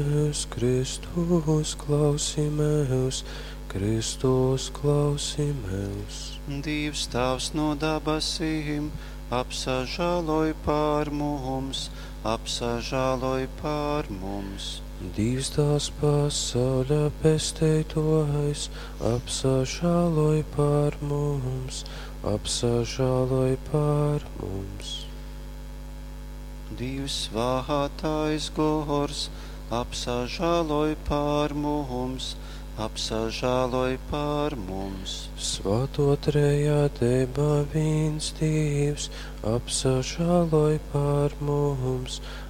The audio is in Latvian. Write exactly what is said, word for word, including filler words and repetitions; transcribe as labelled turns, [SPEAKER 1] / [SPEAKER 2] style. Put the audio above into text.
[SPEAKER 1] Kristus klausimies, Kristus klausimies.
[SPEAKER 2] Dievs Tavs no dabasīm, apsažāloj pār mums, apsažāloj pār mums.
[SPEAKER 1] Dievs tās pasauļa pestītojs, apsažāloj pār mums, apsažāloj pār mums.
[SPEAKER 2] Dievs svātais gors, apsažāloj pār mums, apsažāloj pār mums.
[SPEAKER 1] Svēto trejādībā viens Dievs, apsažāloj pār mums,